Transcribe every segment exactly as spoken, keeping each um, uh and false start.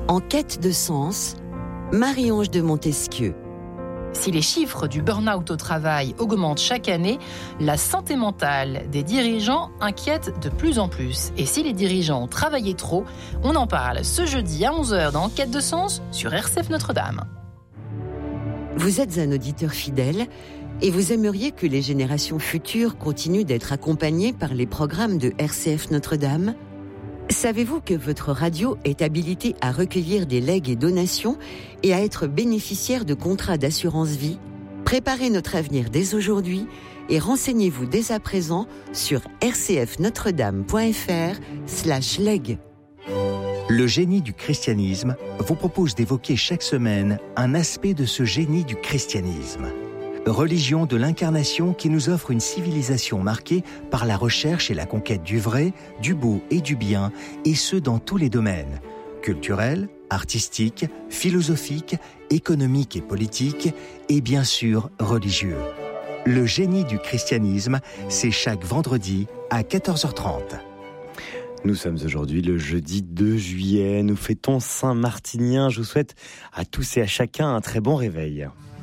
En quête de sens, Marie-Ange de Montesquieu. Si les chiffres du burn-out au travail augmentent chaque année, la santé mentale des dirigeants inquiète de plus en plus. Et si les dirigeants travaillaient trop, on en parle ce jeudi à onze heures dans Quête de sens sur R C F Notre-Dame. Vous êtes un auditeur fidèle et vous aimeriez que les générations futures continuent d'être accompagnées par les programmes de R C F Notre-Dame ? Savez-vous que votre radio est habilitée à recueillir des legs et donations et à être bénéficiaire de contrats d'assurance vie ? Préparez notre avenir dès aujourd'hui et renseignez-vous dès à présent sur rcfnotredame.fr slash leg. Le génie du christianisme vous propose d'évoquer chaque semaine un aspect de ce génie du christianisme. Religion de l'incarnation qui nous offre une civilisation marquée par la recherche et la conquête du vrai, du beau et du bien, et ce dans tous les domaines, culturels, artistiques, philosophiques, économiques et politiques, et bien sûr religieux. Le génie du christianisme, c'est chaque vendredi à quatorze heures trente. Nous sommes aujourd'hui le jeudi deux juillet, nous fêtons Saint-Martinien. Je vous souhaite à tous et à chacun un très bon réveil.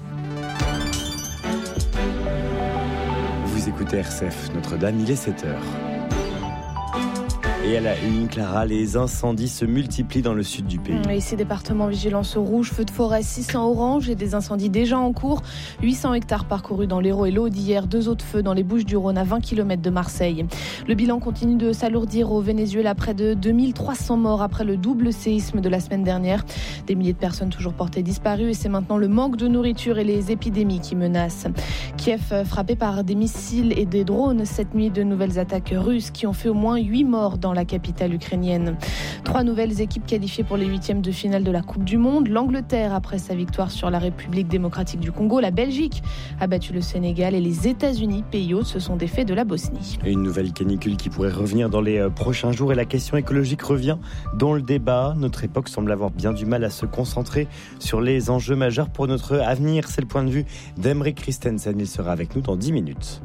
Vous écoutez R C F Notre-Dame, il est sept heures. Et à la une, Clara, les incendies se multiplient dans le sud du pays. Ici, département vigilance rouge, feu de forêt six cents orange et des incendies déjà en cours. huit cents hectares parcourus dans l'Hérault et l'Aude d'hier. Deux autres feux dans les Bouches-du-Rhône à vingt kilomètres de Marseille. Le bilan continue de s'alourdir au Venezuela. Près de deux mille trois cents morts après le double séisme de la semaine dernière. Des milliers de personnes toujours portées disparues et c'est maintenant le manque de nourriture et les épidémies qui menacent. Kiev frappé par des missiles et des drones cette nuit. De nouvelles attaques russes qui ont fait au moins huit morts dans la capitale ukrainienne. Trois nouvelles équipes qualifiées pour les huitièmes de finale de la Coupe du Monde. L'Angleterre après sa victoire sur la République démocratique du Congo. La Belgique a battu le Sénégal et les États-Unis, pays hôtes, se sont défaits de la Bosnie. Et une nouvelle canicule qui pourrait revenir dans les prochains jours et la question écologique revient dans le débat. Notre époque semble avoir bien du mal à se concentrer sur les enjeux majeurs pour notre avenir. C'est le point de vue d'Emeric Christensen. Il sera avec nous dans dix minutes.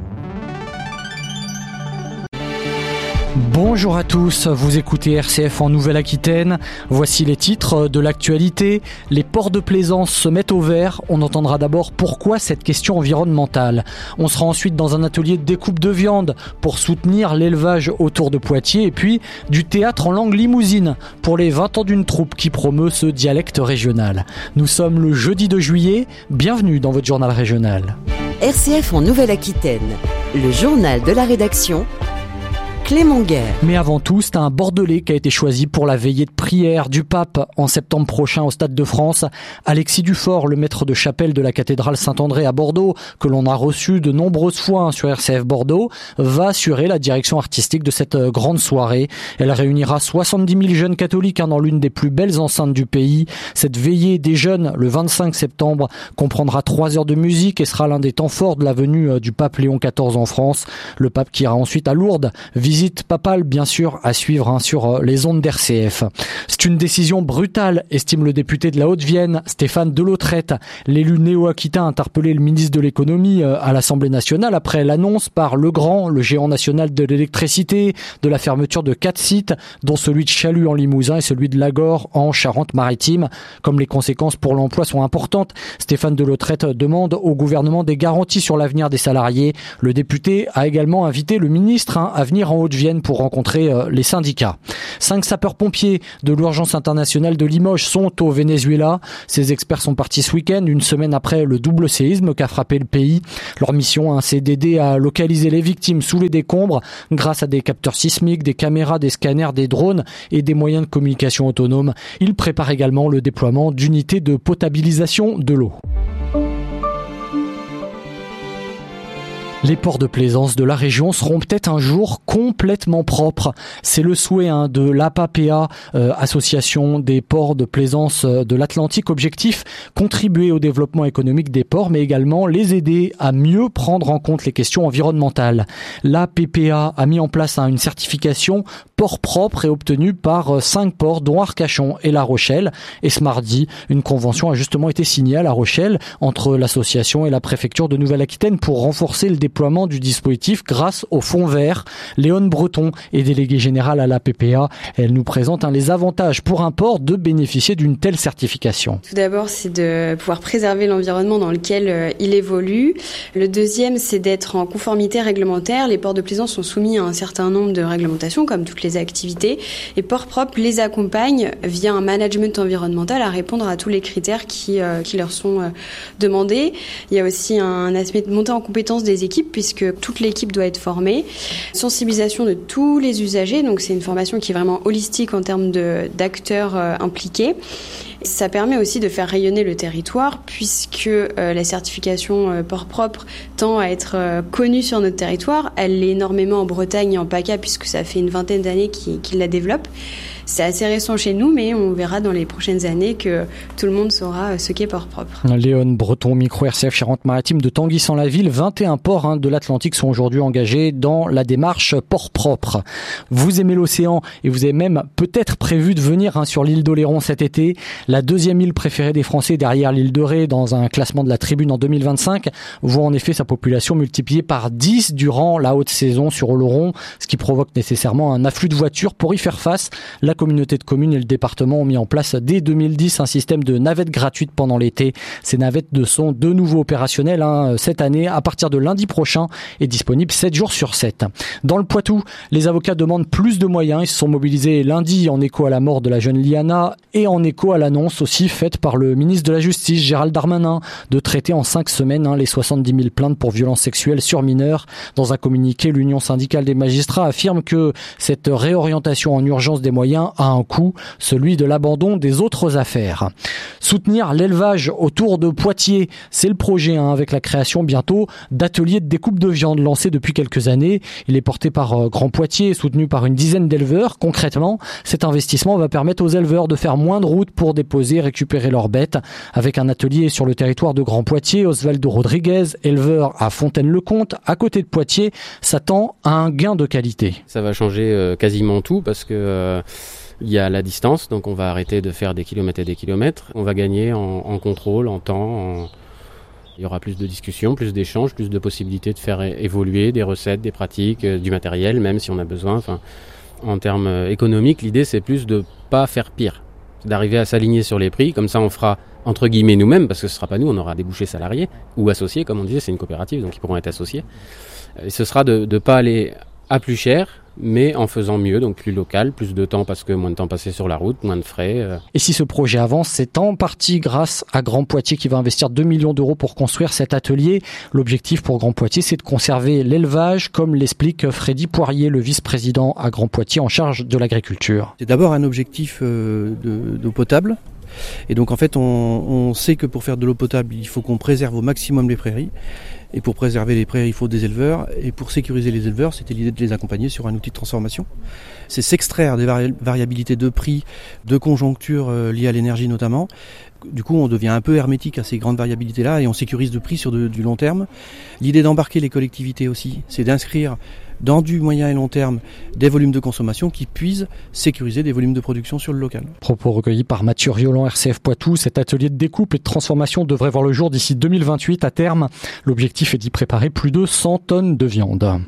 Bonjour à tous, vous écoutez R C F en Nouvelle-Aquitaine. Voici les titres de l'actualité. Les ports de plaisance se mettent au vert. On entendra d'abord pourquoi cette question environnementale. On sera ensuite dans un atelier de découpe de viande pour soutenir l'élevage autour de Poitiers. Et puis du théâtre en langue limousine pour les vingt ans d'une troupe qui promeut ce dialecte régional. Nous sommes le jeudi deux juillet. Bienvenue dans votre journal régional. R C F en Nouvelle-Aquitaine, le journal de la rédaction. Clément Guerre. Mais avant tout, c'est un Bordelais qui a été choisi pour la veillée de prière du pape en septembre prochain au Stade de France. Alexis Dufort, le maître de chapelle de la cathédrale Saint-André à Bordeaux, que l'on a reçu de nombreuses fois sur R C F Bordeaux, va assurer la direction artistique de cette grande soirée. Elle réunira soixante-dix mille jeunes catholiques dans l'une des plus belles enceintes du pays. Cette veillée des jeunes, le vingt-cinq septembre, comprendra trois heures de musique et sera l'un des temps forts de la venue du pape Léon quatorze en France. Le pape qui ira ensuite à Lourdes, visite papale bien sûr à suivre hein, sur les ondes d'R C F. C'est une décision brutale, estime le député de la Haute-Vienne, Stéphane Delautrette. L'élu néo-aquitain a interpellé le ministre de l'économie à l'Assemblée nationale après l'annonce par Legrand, le géant national de l'électricité, de la fermeture de quatre sites, dont celui de Chalut en Limousin et celui de Lagor en Charente-Maritime. Comme les conséquences pour l'emploi sont importantes, Stéphane Delautrette demande au gouvernement des garanties sur l'avenir des salariés. Le député a également invité le ministre hein, à venir en Haute-Vienne pour rencontrer euh, les syndicats. Cinq sapeurs-pompiers de l'urgence internationale de Limoges sont au Venezuela. Ces experts sont partis ce week-end, une semaine après le double séisme qu'a frappé le pays. Leur mission, hein, c'est d'aider à localiser les victimes sous les décombres grâce à des capteurs sismiques, des caméras, des scanners, des drones et des moyens de communication autonomes. Ils préparent également le déploiement d'unités de potabilisation de l'eau. Les ports de plaisance de la région seront peut-être un jour complètement propres. C'est le souhait hein, de l'A P A P A, euh, association des ports de plaisance de l'Atlantique. Objectif, contribuer au développement économique des ports, mais également les aider à mieux prendre en compte les questions environnementales. L'A P P A a mis en place hein, une certification port propre et obtenue par euh, cinq ports, dont Arcachon et La Rochelle. Et ce mardi, une convention a justement été signée à La Rochelle entre l'association et la préfecture de Nouvelle-Aquitaine pour renforcer le développement déploiement du dispositif grâce au fonds vert. Léone Breton est déléguée générale à la P P A. Elle nous présente hein, les avantages pour un port de bénéficier d'une telle certification. Tout d'abord, c'est de pouvoir préserver l'environnement dans lequel euh, il évolue. Le deuxième, c'est d'être en conformité réglementaire. Les ports de plaisance sont soumis à un certain nombre de réglementations, comme toutes les activités. Et Port Propre les accompagne via un management environnemental à répondre à tous les critères qui, euh, qui leur sont euh, demandés. Il y a aussi un aspect de montée en compétence des équipes, puisque toute l'équipe doit être formée. Sensibilisation de tous les usagers, donc c'est une formation qui est vraiment holistique en termes de, d'acteurs euh, impliqués. Ça permet aussi de faire rayonner le territoire puisque euh, la certification euh, Port Propre tend à être euh, connue sur notre territoire. Elle l'est énormément en Bretagne et en PACA puisque ça fait une vingtaine d'années qu'ils, qu'ils la développent. C'est assez récent chez nous, mais on verra dans les prochaines années que tout le monde saura ce qu'est Port Propre. Léone Breton, micro R C F Charente-Maritime de Tanguy-sans-la-Ville. vingt et un ports hein, de l'Atlantique sont aujourd'hui engagés dans la démarche Port Propre. Vous aimez l'océan et vous avez même peut-être prévu de venir hein, sur l'île d'Oléron cet été. La deuxième île préférée des Français derrière l'île de Ré dans un classement de la Tribune en deux mille vingt-cinq voit en effet sa population multipliée par dix durant la haute saison sur Oloron, ce qui provoque nécessairement un afflux de voitures. Pour y faire face, la communauté de communes et le département ont mis en place dès deux mille dix un système de navettes gratuites pendant l'été. Ces navettes sont de nouveau opérationnelles hein, cette année à partir de lundi prochain et disponibles sept jours sur sept. Dans le Poitou, les avocats demandent plus de moyens. Ils se sont mobilisés lundi en écho à la mort de la jeune Liana et en écho à l'annonce aussi faite par le ministre de la Justice, Gérald Darmanin, de traiter en cinq semaines hein, les soixante-dix mille plaintes pour violences sexuelles sur mineurs. Dans un communiqué, l'Union syndicale des magistrats affirme que cette réorientation en urgence des moyens a un coût, celui de l'abandon des autres affaires. Soutenir l'élevage autour de Poitiers, c'est le projet hein, avec la création bientôt d'ateliers de découpe de viande lancés depuis quelques années. Il est porté par euh, Grand Poitiers et soutenu par une dizaine d'éleveurs. Concrètement, cet investissement va permettre aux éleveurs de faire moins de route pour déposer et récupérer leurs bêtes. Avec un atelier sur le territoire de Grand Poitiers, Osvaldo Rodriguez, éleveur à Fontaine-le-Comte, à côté de Poitiers, s'attend à un gain de qualité. Ça va changer euh, quasiment tout parce que euh, il y a la distance, donc on va arrêter de faire des kilomètres et des kilomètres. On va gagner en, en contrôle, en temps. En... Il y aura plus de discussions, plus d'échanges, plus de possibilités de faire évoluer des recettes, des pratiques, euh, du matériel, même si on a besoin. Enfin, en termes économiques, l'idée c'est plus de pas faire pire, d'arriver à s'aligner sur les prix. Comme ça, on fera entre guillemets nous-mêmes, parce que ce sera pas nous, on aura des bouchers salariés ou associés, comme on disait, c'est une coopérative, donc ils pourront être associés. Et ce sera de ne pas aller à plus cher, mais en faisant mieux, donc plus local, plus de temps parce que moins de temps passé sur la route, moins de frais. Euh. Et si ce projet avance, c'est en partie grâce à Grand Poitiers qui va investir deux millions d'euros pour construire cet atelier. L'objectif pour Grand Poitiers, c'est de conserver l'élevage, comme l'explique Freddy Poirier, le vice-président à Grand Poitiers en charge de l'agriculture. C'est d'abord un objectif euh, de, d'eau potable. Et donc en fait, on, on sait que pour faire de l'eau potable, il faut qu'on préserve au maximum les prairies. Et pour préserver les prairies, il faut des éleveurs. Et pour sécuriser les éleveurs, c'était l'idée de les accompagner sur un outil de transformation. C'est s'extraire des vari- variabilités de prix, de conjoncture euh, liées à l'énergie notamment. Du coup, on devient un peu hermétique à ces grandes variabilités-là et on sécurise le prix sur de, du long terme. L'idée d'embarquer les collectivités aussi, c'est d'inscrire dans du moyen et long terme des volumes de consommation qui puissent sécuriser des volumes de production sur le local. Propos recueillis par Mathieu Riolan, R C F Poitou. Cet atelier de découpe et de transformation devrait voir le jour d'ici deux mille vingt-huit à terme. L'objectif est d'y préparer plus de cent tonnes de viande.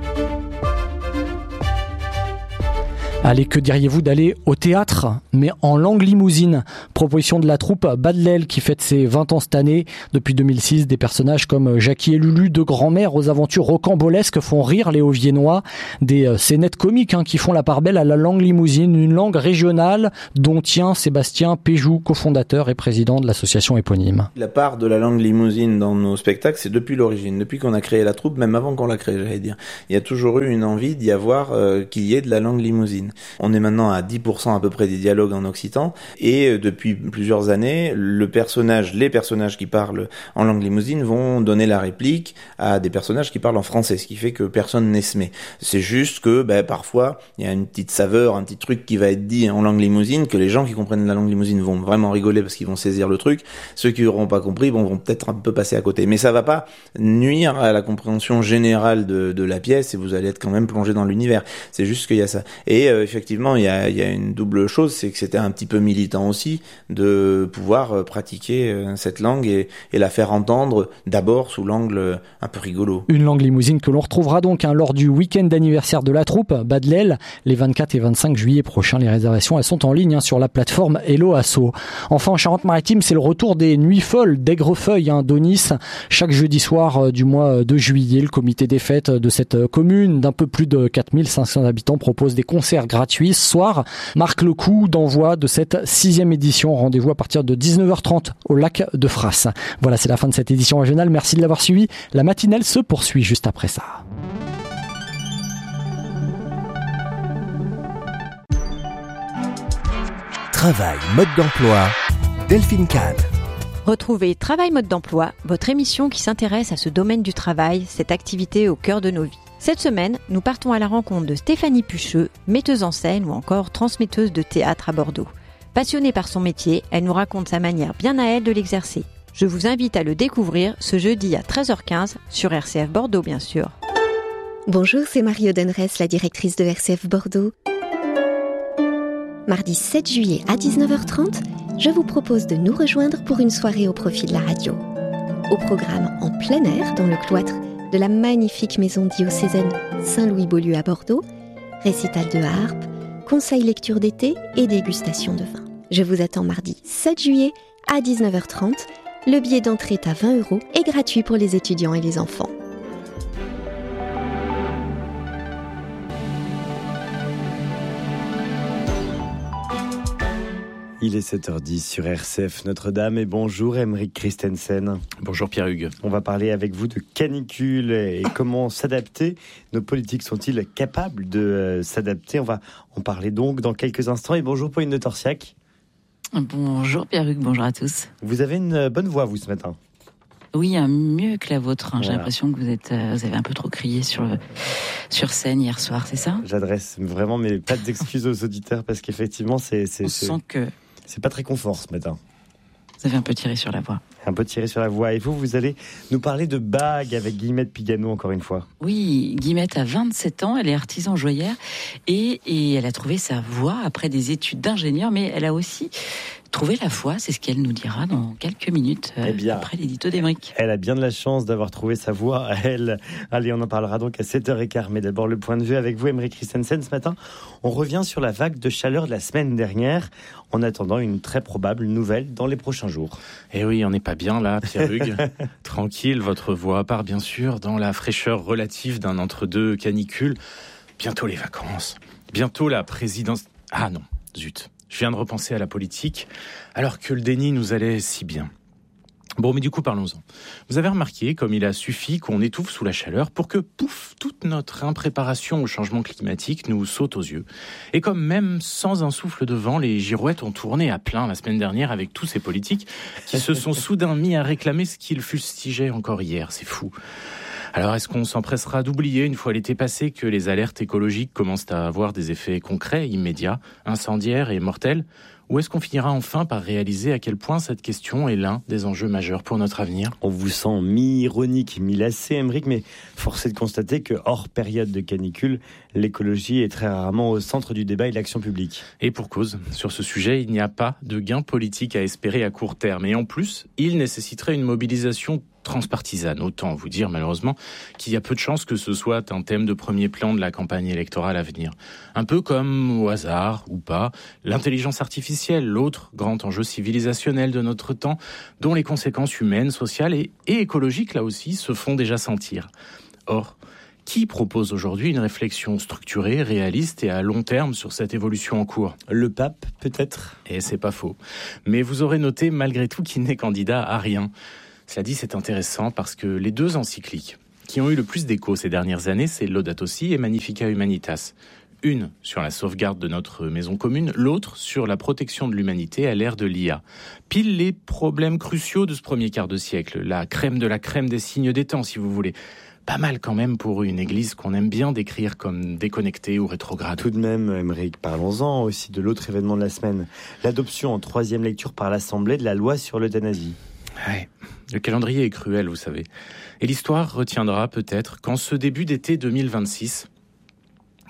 Allez, que diriez-vous d'aller au théâtre, mais en langue limousine? Proposition de la troupe Badlel qui fête ses vingt ans cette année. Depuis deux mille six, des personnages comme Jackie et Lulu, deux grands-mères aux aventures rocambolesques, font rire les Hauts-Viennois. Des scénettes comiques hein, qui font la part belle à la langue limousine, une langue régionale dont tient Sébastien Péjou, cofondateur et président de l'association éponyme. La part de la langue limousine dans nos spectacles, c'est depuis l'origine, depuis qu'on a créé la troupe, même avant qu'on la crée, j'allais dire. Il y a toujours eu une envie d'y avoir, euh, qu'il y ait de la langue limousine. On est maintenant à dix pour cent à peu près des dialogues en occitan et depuis plusieurs années, le personnage, les personnages qui parlent en langue limousine vont donner la réplique à des personnages qui parlent en français, ce qui fait que personne n'esmait. C'est juste que ben, parfois, il y a une petite saveur, un petit truc qui va être dit en langue limousine, que les gens qui comprennent la langue limousine vont vraiment rigoler parce qu'ils vont saisir le truc. Ceux qui n'auront pas compris bon, vont peut-être un peu passer à côté. Mais ça va pas nuire à la compréhension générale de, de la pièce et vous allez être quand même plongé dans l'univers. C'est juste qu'il y a ça. Et euh, euh, effectivement, il y a, y a une double chose, c'est que c'était un petit peu militant aussi de pouvoir euh, pratiquer euh, cette langue et, et la faire entendre d'abord sous l'angle un peu rigolo. Une langue limousine que l'on retrouvera donc hein, lors du week-end d'anniversaire de la troupe, Bas de l'Aile, les vingt-quatre et vingt-cinq juillet prochains. Les réservations, elles sont en ligne hein, sur la plateforme Hello Asso. Enfin, en Charente-Maritime, c'est le retour des Nuits Folles d'Aigrefeuille, hein, d'Aunis. Chaque jeudi soir euh, du mois de juillet, le comité des fêtes de cette commune d'un peu plus de quatre mille cinq cents habitants propose des concerts gratuits. Ce soir marque le coup d'envoi de cette sixième édition. Rendez-vous à partir de dix-neuf heures trente au lac de Frasse. Voilà, c'est la fin de cette édition régionale. Merci de l'avoir suivi. La matinale se poursuit juste après ça. Travail, mode d'emploi, Delphine Kahn. Retrouvez Travail mode d'emploi, votre émission qui s'intéresse à ce domaine du travail, cette activité au cœur de nos vies. Cette semaine, nous partons à la rencontre de Stéphanie Pucheux, metteuse en scène ou encore transmetteuse de théâtre à Bordeaux. Passionnée par son métier, elle nous raconte sa manière bien à elle de l'exercer. Je vous invite à le découvrir ce jeudi à treize heures quinze sur R C F Bordeaux bien sûr. Bonjour, c'est Marie Odenres, la directrice de R C F Bordeaux. Mardi sept juillet à dix-neuf heures trente, je vous propose de nous rejoindre pour une soirée au profit de la radio. Au programme en plein air dans le cloître de la magnifique maison diocésaine Saint-Louis-Beaulieu à Bordeaux, récital de harpe, conseil lecture d'été et dégustation de vin. Je vous attends mardi sept juillet à dix-neuf heures trente. Le billet d'entrée est à vingt euros et gratuit pour les étudiants et les enfants. Il est sept heures dix sur R C F Notre-Dame et bonjour Aymeric Christensen. Bonjour Pierre-Hugues. On va parler avec vous de canicule et comment s'adapter. Nos politiques sont-ils capables de euh, s'adapter? On va en parler donc dans quelques instants. Et bonjour Pauline de Torsiac. Bonjour Pierre-Hugues, bonjour à tous. Vous avez une bonne voix vous ce matin. Oui, hein, mieux que la vôtre. Hein. Voilà. J'ai l'impression que vous êtes, euh, vous avez un peu trop crié sur, sur scène hier soir, c'est ça? J'adresse vraiment mes pas d'excuses aux auditeurs parce qu'effectivement c'est... c'est On c'est... sent que... C'est pas très confort ce matin. Vous avez un peu tiré sur la voix. Un peu tiré sur la voix. Et vous, vous allez nous parler de bagues avec Guillemette Pigano encore une fois. Oui, Guillemette a vingt-sept ans, elle est artisan joaillère et, et elle a trouvé sa voie après des études d'ingénieur, mais elle a aussi trouvé la foi, c'est ce qu'elle nous dira dans quelques minutes euh, eh bien, après l'édito d'Aymeric. Elle a bien de la chance d'avoir trouvé sa voie, elle. Allez, on en parlera donc à sept heures quinze. Mais d'abord, le point de vue avec vous, Aymeric Christensen. Ce matin, on revient sur la vague de chaleur de la semaine dernière, en attendant une très probable nouvelle dans les prochains jours. Eh oui, on n'est pas bien là, Pierre-Hugues. Tranquille, votre voix part bien sûr dans la fraîcheur relative d'un entre-deux canicule. Bientôt les vacances, bientôt la présidence... Ah non, zut. Je viens de repenser à la politique, alors que le déni nous allait si bien. Bon, mais du coup, parlons-en. Vous avez remarqué comme il a suffi qu'on étouffe sous la chaleur pour que, pouf, toute notre impréparation au changement climatique nous saute aux yeux. Et comme même sans un souffle de vent, les girouettes ont tourné à plein la semaine dernière avec tous ces politiques qui se sont soudain mis à réclamer ce qu'ils fustigeaient encore hier. C'est fou. Alors, est-ce qu'on s'empressera d'oublier, une fois l'été passé, que les alertes écologiques commencent à avoir des effets concrets, immédiats, incendiaires et mortels? Ou est-ce qu'on finira enfin par réaliser à quel point cette question est l'un des enjeux majeurs pour notre avenir? On vous sent mi-ironique, mi-lassé, Aymeric, mais force est de constater que, hors période de canicule, l'écologie est très rarement au centre du débat et de l'action publique. Et pour cause, sur ce sujet, il n'y a pas de gain politique à espérer à court terme. Et en plus, il nécessiterait une mobilisation transpartisane. Autant vous dire malheureusement qu'il y a peu de chances que ce soit un thème de premier plan de la campagne électorale à venir. Un peu comme, au hasard ou pas, l'intelligence artificielle, l'autre grand enjeu civilisationnel de notre temps, dont les conséquences humaines, sociales et, et écologiques, là aussi, se font déjà sentir. Or, qui propose aujourd'hui une réflexion structurée, réaliste et à long terme sur cette évolution en cours? Le pape, peut-être? Et c'est pas faux. Mais vous aurez noté malgré tout qu'il n'est candidat à rien. Cela dit, c'est intéressant parce que les deux encycliques qui ont eu le plus d'écho ces dernières années, c'est Laudato Si et Magnificat Humanitas. Une sur la sauvegarde de notre maison commune, l'autre sur la protection de l'humanité à l'ère de l'I A. Pile les problèmes cruciaux de ce premier quart de siècle, la crème de la crème des signes des temps, si vous voulez. Pas mal quand même pour une église qu'on aime bien décrire comme déconnectée ou rétrograde. Tout de même, Aymeric, parlons-en aussi de l'autre événement de la semaine. L'adoption en troisième lecture par l'Assemblée de la loi sur l'euthanasie. Ouais, le calendrier est cruel, vous savez. Et l'histoire retiendra peut-être qu'en ce début d'été deux mille vingt-six,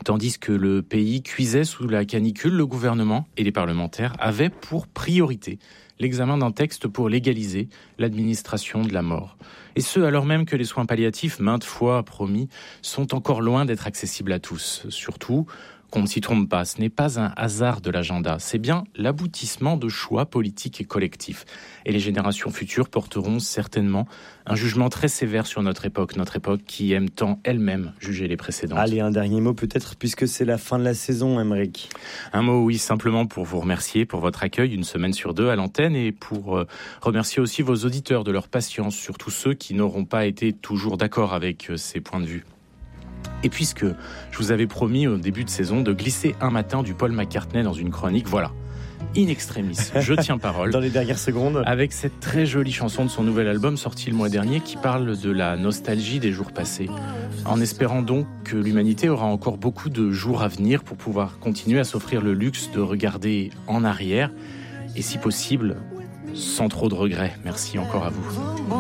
Tandis que le pays cuisait sous la canicule, le gouvernement et les parlementaires avaient pour priorité l'examen d'un texte pour légaliser l'administration de la mort. Et ce, alors même que les soins palliatifs, maintes fois promis, sont encore loin d'être accessibles à tous. Surtout, qu'on ne s'y trompe pas, ce n'est pas un hasard de l'agenda, c'est bien l'aboutissement de choix politiques et collectifs. Et les générations futures porteront certainement un jugement très sévère sur notre époque, notre époque qui aime tant elle-même juger les précédentes. Allez, un dernier mot peut-être, puisque c'est la fin de la saison, Aymeric. Un mot, oui, simplement pour vous remercier pour votre accueil une semaine sur deux à l'antenne et pour euh, remercier aussi vos auditeurs de leur patience, surtout ceux qui n'auront pas été toujours d'accord avec euh, ces points de vue. Et puisque je vous avais promis au début de saison de glisser un matin du Paul McCartney dans une chronique, voilà, in extremis, je tiens parole. Dans les dernières secondes. Avec cette très jolie chanson de son nouvel album sorti le mois dernier qui parle de la nostalgie des jours passés. En espérant donc que l'humanité aura encore beaucoup de jours à venir pour pouvoir continuer à s'offrir le luxe de regarder en arrière et si possible, sans trop de regrets. Merci encore à vous.